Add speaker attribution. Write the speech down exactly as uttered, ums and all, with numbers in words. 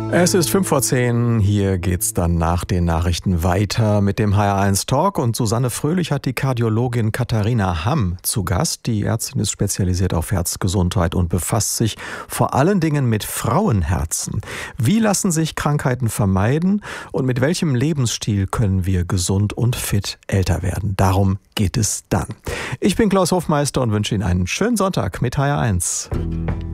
Speaker 1: Es ist fünf vor zehn, hier geht's dann nach den Nachrichten weiter mit dem H R eins Talk und Susanne Fröhlich hat die Kardiologin Katharina Hamm zu Gast. Die Ärztin ist spezialisiert auf Herzgesundheit und befasst sich vor allen Dingen mit Frauenherzen. Wie lassen sich Krankheiten vermeiden und mit welchem Lebensstil können wir gesund und fit älter werden? Darum geht es dann. Ich bin Klaus Hofmeister und wünsche Ihnen einen schönen Sonntag mit H R eins.